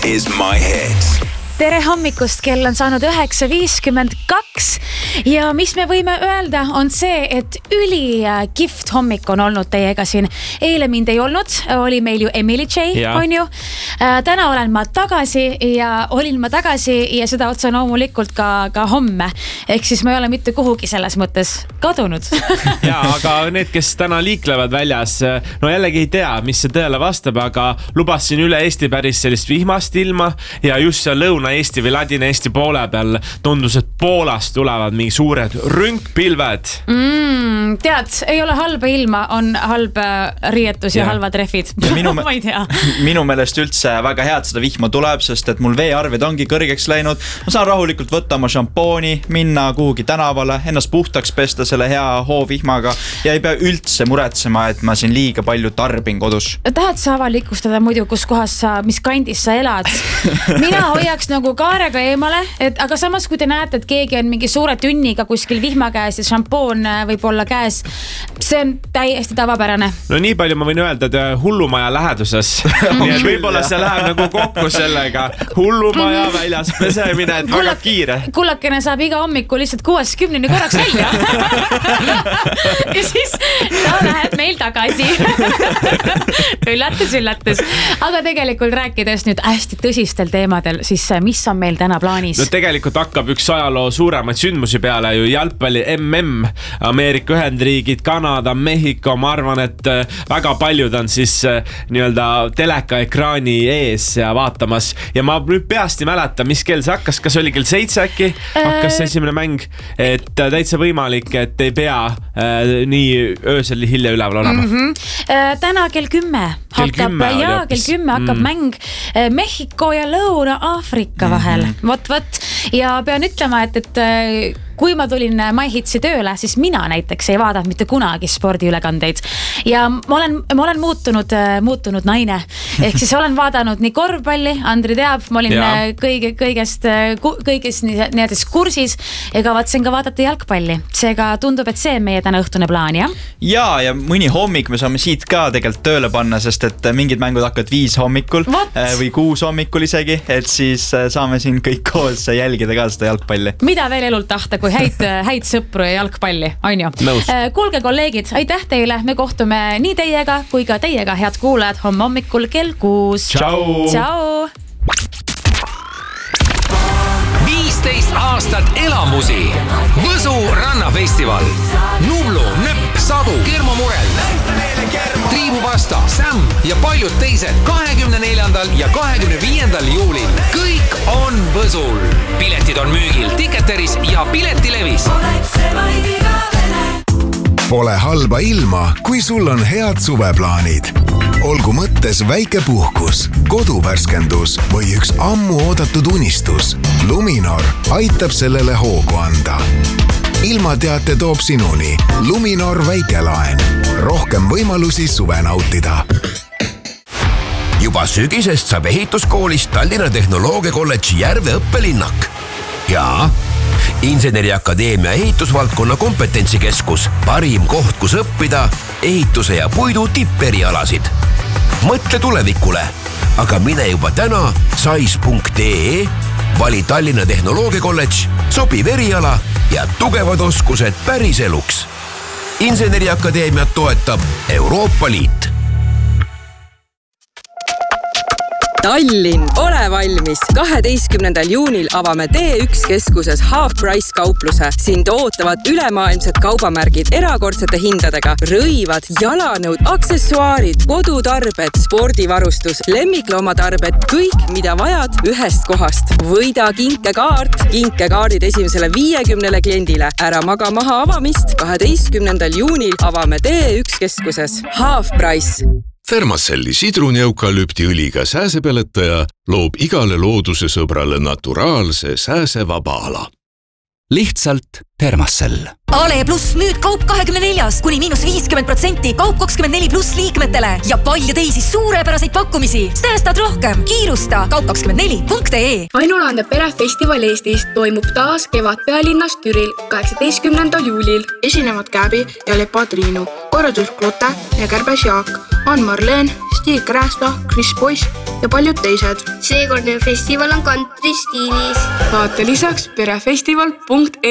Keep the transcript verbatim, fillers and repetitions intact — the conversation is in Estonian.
is my hit. Tere hommikust, kell on saanud üheksa viiskümmend kaks ja mis me võime öelda on see, et üli kihvt hommik on olnud teiega siin. Eile mind ei olnud, oli meil ju Emily J, ja. On ju. Täna olen ma tagasi ja olin ma tagasi ja seda otsa loomulikult ka, ka homme. Ehk siis ma ei ole mitte kuhugi selles mõttes kadunud. Ja, aga need, kes täna liiklevad väljas, no jällegi ei tea, mis see tõele vastab, aga lubasin üle Eesti päris sellist vihmast ilma ja just see lõuna Eesti või Ladina-Eesti poole peal tundus, et Poolast tulevad mingi suured rünkpilved. Mm, tead, ei ole halba ilma, on halb riietus ja, ja halvad rehvid. Ja minu, ma ei tea. Minu meelest üldse väga head seda vihma tuleb, sest et mul veearved ongi kõrgeks läinud. Ma saan rahulikult võtta oma šampooni, minna kuhugi tänavale, ennast puhtaks pesta selle hea hoovihmaga ja ei pea üldse muretsema, et ma siin liiga palju tarbin kodus. Tahad sa avalikustada muidu, kus kohas sa, mis kandis sa elad? Mina hoiaks nagu kaarega eemale, et, aga samas kui te näete, et keegi on mingi suure tünniga kuskil vihma käes ja šampoon võib olla käes, see on täiesti tavapärane. No nii palju ma võin öelda, et hullumaja läheduses. Nii et võib-olla see läheb nagu kokku sellega. Hullumaja väljas pesemine, et väga kiire. Kullakene saab iga hommiku lihtsalt kuuest kümneni korraks välja. Ja siis ta läheb meil tagasi. Üllatus, üllatus. Aga tegelikult rääkides nüüd hästi tõsistel teemadel, siis mis on meil täna plaanis? No tegelikult hakkab üks ajaloo suuremaid sündmusi peale ju jalgpalli M M, Ameerika Ühendriigid, Kanada, Mehhiko, ma arvan, et väga paljud on siis nii-öelda teleka ekraani ees ja vaatamas ja ma nüüd peast ei mäleta, mis kell see hakkas, kas oli kell seitse äkki hakkas see esimene mäng, et täitsa võimalik, et ei pea äh, nii öösel hilja üleval olema. Mm-hmm. Äh, täna kell kümme hakkab, ja kell kümme hakkab mm. mäng äh, Mehhiko ja Lõuna-Aafrika vahel. Mm-hmm. Vot, vot. Ja pean ütlema, et, et kui ma tulin MyHitsi tööle, siis mina näiteks ei vaadanud mitte kunagi spordiülekandeid. Ja ma olen, ma olen muutunud, muutunud naine. Ehk siis olen vaadanud nii korvpalli, Andri teab, ma olin ja. kõige, kõigest, kõigest nii-edest kursis ja kavatsen ka vaadata jalgpalli. Seega tundub, et see on meie täna õhtune plaan, jah? Ja, ja mõni hommik me saame siit ka tegelikult tööle panna, sest et mingid mängud hakkavad viis hommikul What? või kuus hommikul isegi, et siis saame siin kõik koos jälgida ka seda jalgpalli. Mida veel elult tahta, kui häid, häid sõpru ja jalgpalli, on ju? Kuulge kolleegid, aitäh teile, me kohtume nii teiega kui ka teiega, head kuulajad, homme hommikul kell kuus. Tšau! Tšau! viisteist aastat elamusi. Võsu rannafestival. Nublu, Nöpp, Sadu, Kermo Murel, Triibupasta, Sam ja paljud teised kahekümne neljandal ja kahekümne viiendal juulil. Kõik on Võsul. Piletid on müügil Ticketeris ja Piletilevis. Pole halba ilma, kui sul on head suveplaanid. Olgu mõttes väike puhkus, koduvärskendus või üks ammu oodatud unistus. Luminor aitab sellele hoogu anda. Ilmateate toob sinuni Luminor väikelaen. Rohkem võimalusi suve nautida. Juba sügisest saab ehituskoolist Tallinna Tehnoloogia Kolledži Järve õppelinnak. Ja Inseneriakadeemia ehitusvaldkonna kompetentsikeskus, parim koht, kus õppida ehituse ja puidu tipperialasid. Mõtle tulevikule, aga mine juba täna sais punkt ee, vali Tallinna Tehnoloogia Kolledž, sobiv eriala ja tugevad oskused päris eluks. Inseneriakadeemiat toetab Euroopa Liit. Tallinn, ole valmis! kaheteistkümnendal juunil avame D üks keskuses Half Price kaupluse. Sind ootavad ülemaailmsed kaubamärgid erakordsete hindadega, rõivad, jalanõud, aksessuaarid, kodutarbed, spordivarustus, lemmikloomatarbed, kõik, mida vajad ühest kohast. Võida kinkekaart, kinkekaardid esimesele viiekümnele kliendile. Ära maga maha avamist, kaheteistkümnendal juunil avame D üks keskuses Half Price. Thermacelli sidruneukalüpti õliga sääsepeletaja loob igale looduse sõbrale naturaalse sääsevaba ala. Lihtsalt Termacell. Ale pluss nüüd kaup kahekümne neljas kuni miinus viiskümmend protsenti kaup kakskümmend neli pluss liikmetele ja palju teisi suurepäraseid pakkumisi. Säästad rohkem. Kiirusta kaup kakskümmend neli punkt ee. Ainulaande perefestival Eestis toimub taas kevad pealinnas Türil kaheksateistkümnendal juulil. Esinevad Käbi ja Lepa Triinu, korraldus Klote ja Kärbes Jaak, Ann Marleen, Stig Räästa, Chris Boys ja paljud teised. Seekordne festival on kantri stiilis. Vaata lisaks perefestival punkt ee.